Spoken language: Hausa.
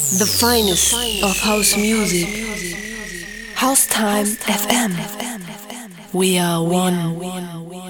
The finest of house music. House Time FM. We are one.